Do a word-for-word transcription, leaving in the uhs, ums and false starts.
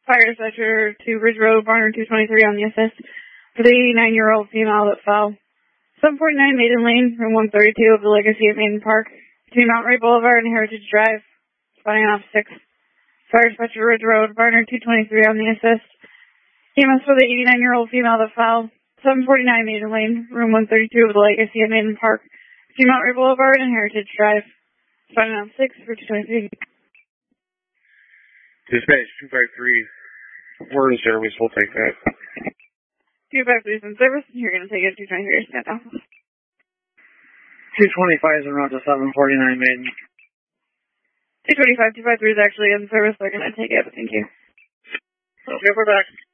Fire dispatcher to Ridge Road, Barnard two twenty-three on the assist for the eighty-nine-year-old female that fell. seven forty-nine Maiden Lane, room one thirty-two of the Legacy of Maiden Park, between Mount Ray Boulevard and Heritage Drive, spotting off six. Fire dispatcher Ridge Road, Barnard two twenty-three on the assist. E M S for the eighty-nine-year-old female that fell. seven forty-nine Maiden Lane, room one thirty-two of the Legacy of Maiden Park, between Mount Ray Boulevard and Heritage Drive, spotting off six for two twenty-three. Dispatch two five three. We're in service. We'll take that. two five three is in service. You're going to take it two twenty-three. Stand off. two twenty-five is en route to seven forty-nine Maiden. two twenty-five, two five three is actually in service. They're going to take it. Thank you. Okay, we're back.